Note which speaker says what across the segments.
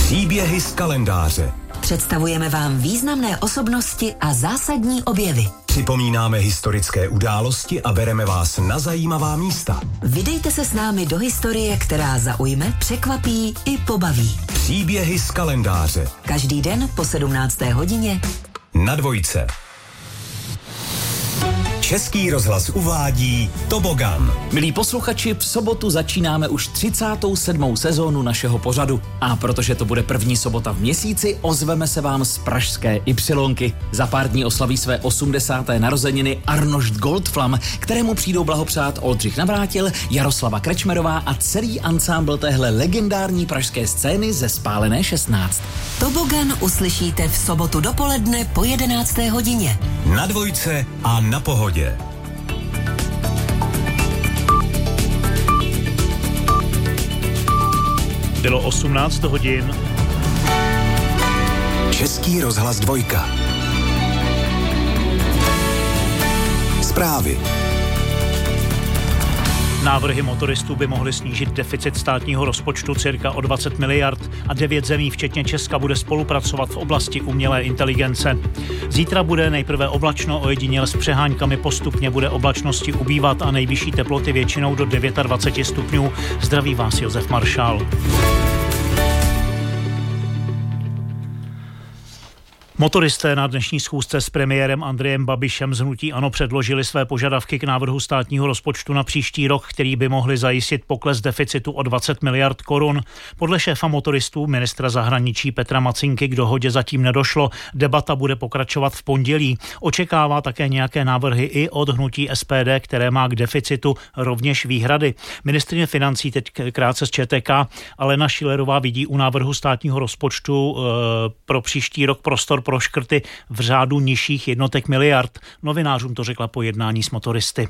Speaker 1: Příběhy z kalendáře.
Speaker 2: Představujeme vám významné osobnosti a zásadní objevy.
Speaker 1: Připomínáme historické události a bereme vás na zajímavá místa.
Speaker 2: Vydejte se s námi do historie, která zaujme, překvapí i pobaví.
Speaker 1: Příběhy z kalendáře.
Speaker 2: Každý den po 17. hodině
Speaker 1: Na Dvojce. Český rozhlas uvádí Tobogan.
Speaker 3: Milí posluchači, v sobotu začínáme už 37. sezónu našeho pořadu. A protože to bude první sobota v měsíci, ozveme se vám z pražské Ypsilonky. Za pár dní oslaví své 80. narozeniny Arnošt Goldflam, kterému přijdou blahopřát Oldřich Navrátil, Jaroslava Krečmerová a celý ansámbl téhle legendární pražské scény ze Spálené 16.
Speaker 2: Tobogan uslyšíte v sobotu dopoledne po 11. hodině.
Speaker 1: Na Dvojce a na Pohodě.
Speaker 4: Bylo 18 hodin.
Speaker 1: Český rozhlas Dvojka. Zprávy.
Speaker 4: Návrhy motoristů by mohly snížit deficit státního rozpočtu cirka o 20 miliard a 9 zemí, včetně Česka, bude spolupracovat v oblasti umělé inteligence. Zítra bude nejprve oblačno, ojediněle s přeháňkami, postupně bude oblačnosti ubývat a nejvyšší teploty většinou do 29 stupňů. Zdraví vás Josef Maršál. Motoristé na dnešní schůzce s premiérem Andrejem Babišem z hnutí ANO předložili své požadavky k návrhu státního rozpočtu na příští rok, který by mohli zajistit pokles deficitu o 20 miliard korun. Podle šéfa motoristů, ministra zahraničí Petra Macinky, k dohodě zatím nedošlo. Debata bude pokračovat v pondělí. Očekává také nějaké návrhy i od hnutí SPD, které má k deficitu rovněž výhrady. Ministryně financí teď krátce z ČTK Alena Schillerová vidí u návrhu státního rozpočtu pro příští rok prostor pro škrty v řádu nižších jednotek miliard. Novinářům to řekla po jednání s motoristy.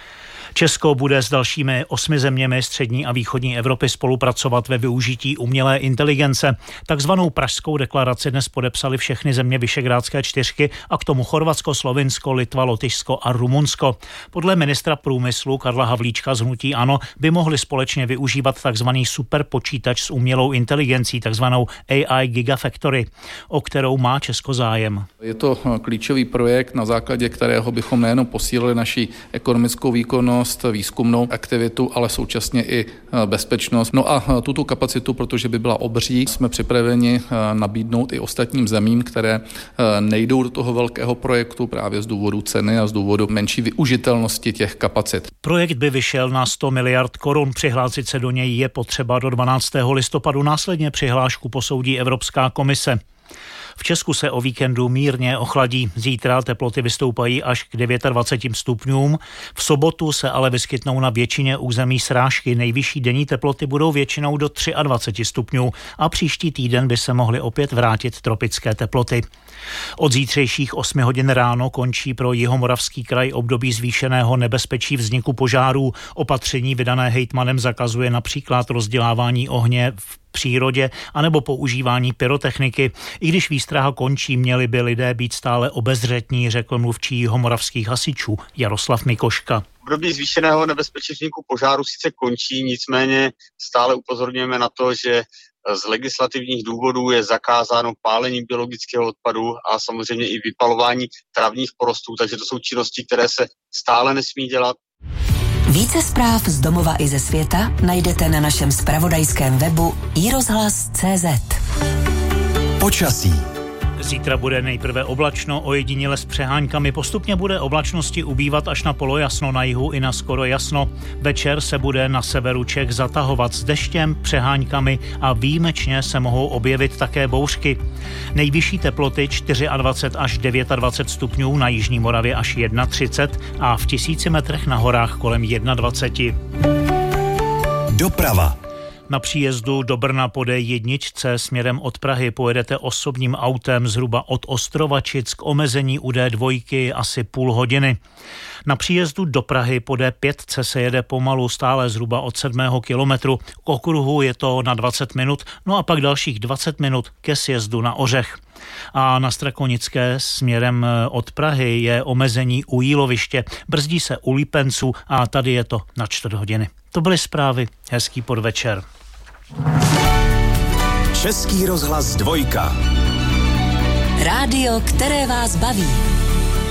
Speaker 4: Česko bude s dalšími 8 zeměmi střední a východní Evropy spolupracovat ve využití umělé inteligence. Takzvanou Pražskou deklaraci dnes podepsali všechny země Visegrádské čtyřky a k tomu Chorvatsko, Slovinsko, Litva, Lotyšsko a Rumunsko. Podle ministra průmyslu Karla Havlíčka z hnutí ANO by mohli společně využívat takzvaný superpočítač s umělou inteligencí, takzvanou AI Gigafactory, o kterou má Česko zájem.
Speaker 5: Je to klíčový projekt, na základě kterého bychom nejenom posílili naši ekonomickou výkonnost, výzkumnou aktivitu, ale současně i bezpečnost. No a tuto kapacitu, protože by byla obří, jsme připraveni nabídnout i ostatním zemím, které nejdou do toho velkého projektu právě z důvodu ceny a z důvodu menší využitelnosti těch kapacit.
Speaker 4: Projekt by vyšel na 100 miliard korun. Přihlásit se do něj je potřeba do 12. listopadu. Následně přihlášku posoudí Evropská komise. V Česku se o víkendu mírně ochladí. Zítra teploty vystoupají až k 29 stupňům. V sobotu se ale vyskytnou na většině území srážky. Nejvyšší denní teploty budou většinou do 23 stupňů a příští týden by se mohly opět vrátit tropické teploty. Od zítřejších 8 hodin ráno končí pro Jihomoravský kraj období zvýšeného nebezpečí vzniku požárů. Opatření vydané hejtmanem zakazuje například rozdělávání ohně v přírodě anebo používání pyrotechniky. I když výstraha končí, měli by lidé být stále obezřetní, řekl mluvčí jihomoravských hasičů Jaroslav Mikoška.
Speaker 6: Období zvýšeného nebezpečí vzniku požáru sice končí, nicméně stále upozorňujeme na to, že z legislativních důvodů je zakázáno pálení biologického odpadu a samozřejmě i vypalování travních porostů, takže to jsou činnosti, které se stále nesmí dělat.
Speaker 2: Více zpráv z domova i ze světa najdete na našem zpravodajském webu iRozhlas.cz.
Speaker 1: Počasí.
Speaker 4: Zítra bude nejprve oblačno, ojediněle s přeháňkami. Postupně bude oblačnosti ubývat až na polojasno, na jihu i na skoro jasno. Večer se bude na severu Čech zatahovat s deštěm, přeháňkami a výjimečně se mohou objevit také bouřky. Nejvyšší teploty 24 až 29 stupňů, na jižní Moravě až 31 a v 1000 metrech na horách kolem 21.
Speaker 1: Doprava.
Speaker 4: Na příjezdu do Brna po D1 směrem od Prahy pojedete osobním autem zhruba od Ostrovačic k omezení u D2 asi půl hodiny. Na příjezdu do Prahy po D5 se jede pomalu stále zhruba od 7. kilometru. K okruhu je to na 20 minut, no a pak dalších 20 minut ke sjezdu na Ořech. A na Strakonické směrem od Prahy je omezení u Jíloviště. Brzdí se u Lípenců a tady je to na 4 hodiny. To byly zprávy. Hezký podvečer.
Speaker 1: Český rozhlas 2.
Speaker 2: Rádio, které vás baví.